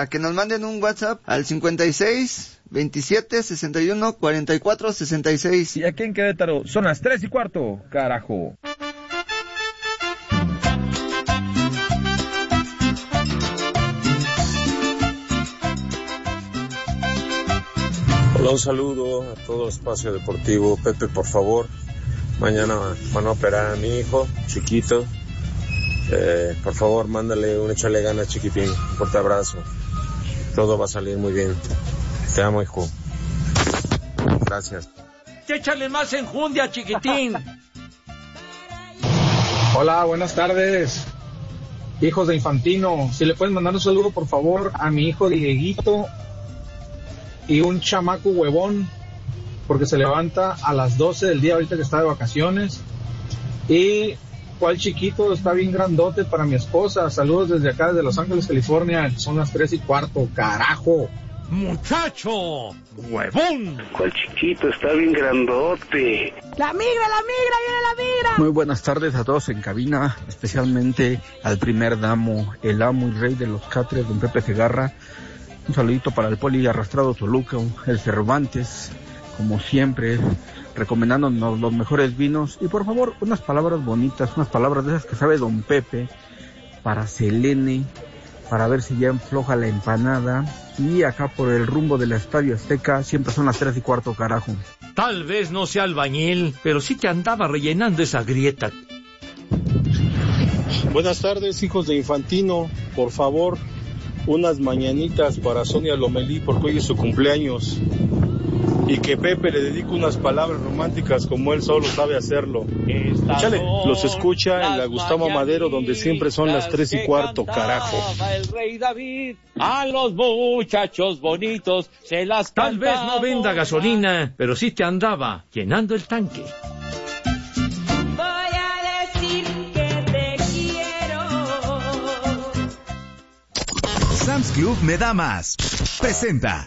a que nos manden un WhatsApp al 56 27 61 44 66. Y aquí en Querétaro son las 3:15, carajo. Hola, un saludo a todo Espacio Deportivo. Pepe, por favor, mañana van a operar a mi hijo, chiquito. Por favor, mándale un échale ganas, chiquitín. Un fuerte abrazo. Todo va a salir muy bien. Te amo, hijo. Gracias. Échale más enjundia, chiquitín. Hola, buenas tardes. Hijos de Infantino, si le pueden mandar un saludo, por favor, a mi hijo Dieguito. Y un chamaco huevón, porque se levanta a las 12 del día ahorita que está de vacaciones. Y cuál chiquito, está bien grandote para mi esposa. Saludos desde acá, desde Los Ángeles, California. Son las 3:15, carajo. Muchacho, huevón. Cuál chiquito, está bien grandote. La migra, viene la migra. Muy buenas tardes a todos en cabina, especialmente al primer damo, el amo y rey de los catres, don Pepe Segarra. Un saludito para el Poli Arrastrado Toluca, el Cervantes, como siempre, recomendándonos los mejores vinos. Y por favor, unas palabras bonitas, unas palabras de esas que sabe don Pepe, para Selene, para ver si ya afloja la empanada. Y acá por el rumbo del Estadio Azteca, siempre son las 3:15, carajo. Tal vez no sea albañil, pero sí que andaba rellenando esa grieta. Buenas tardes, hijos de Infantino. Por favor, unas mañanitas para Sonia Lomelí, porque hoy es su cumpleaños. Y que Pepe le dedique unas palabras románticas como él solo sabe hacerlo. Échale, los escucha en la Gustavo Madero, donde siempre son las 3:15, carajo. El rey David a los muchachos bonitos se las cantaba. Tal vez no venda gasolina, pero sí te andaba llenando el tanque. Voy a decir que te quiero. Sam's Club me da más. Presenta.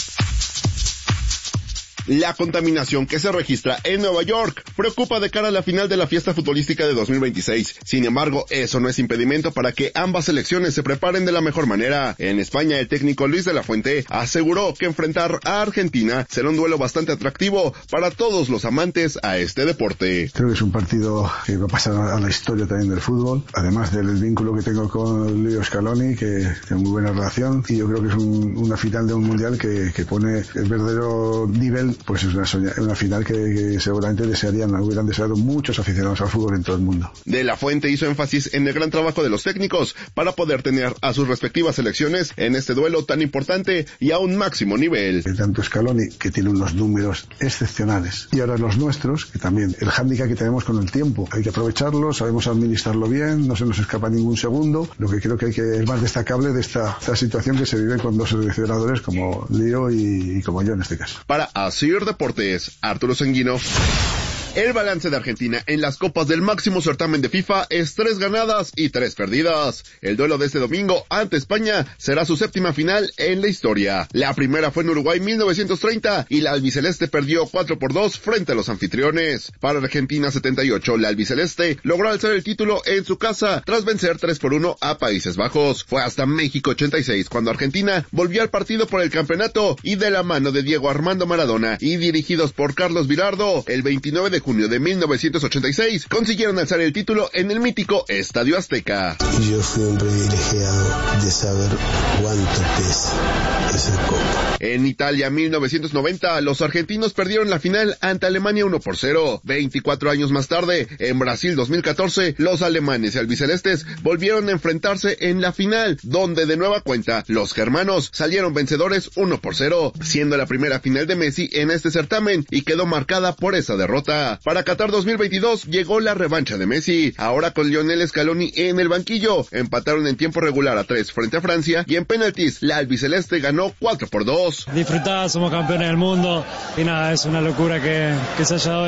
La contaminación que se registra en Nueva York preocupa de cara a la final de la fiesta futbolística de 2026. Sin embargo, eso no es impedimento para que ambas selecciones se preparen de la mejor manera. En España, el técnico Luis de la Fuente aseguró que enfrentar a Argentina será un duelo bastante atractivo para todos los amantes a este deporte. Creo que es un partido que va a pasar a la historia también del fútbol, además del vínculo que tengo con Leo Scaloni, que tengo muy buena relación, y yo creo que es una final de un mundial que pone el verdadero nivel. Pues es una final que seguramente hubieran deseado muchos aficionados al fútbol en todo el mundo. De la Fuente hizo énfasis en el gran trabajo de los técnicos para poder tener a sus respectivas selecciones en este duelo tan importante y a un máximo nivel. Tanto Scaloni, que tiene unos números excepcionales, y ahora los nuestros, que también el hándicap que tenemos con el tiempo. Hay que aprovecharlo, sabemos administrarlo bien, no se nos escapa ningún segundo. Lo que creo que es más destacable de esta situación que se vive con dos seleccionadores como Leo y como yo en este caso. Para Asir Deportes, Arturo Sanguino. El balance de Argentina en las copas del máximo certamen de FIFA es 3 ganadas y 3 perdidas. El duelo de este domingo ante España será su 7ª final en la historia. La primera fue en Uruguay 1930 y la albiceleste perdió 4-2 frente a los anfitriones. Para Argentina 78, la albiceleste logró alzar el título en su casa tras vencer 3-1 a Países Bajos. Fue hasta México 86 cuando Argentina volvió al partido por el campeonato y de la mano de Diego Armando Maradona y dirigidos por Carlos Vilardo, el 29 de junio de 1986 consiguieron alzar el título en el mítico Estadio Azteca. Yo fui un privilegiado de saber cuánto pesa esa copa. En Italia 1990, los argentinos perdieron la final ante Alemania 1-0. 24 años más tarde, en Brasil 2014, los alemanes y albicelestes volvieron a enfrentarse en la final, donde de nueva cuenta los germanos salieron vencedores 1-0, siendo la primera final de Messi en este certamen y quedó marcada por esa derrota. Para Qatar 2022 llegó la revancha de Messi, ahora con Lionel Scaloni en el banquillo. Empataron en tiempo regular a 3 frente a Francia y en penaltis la albiceleste ganó 4-2. Disfrutar, somos campeones del mundo y nada, es una locura que se haya dado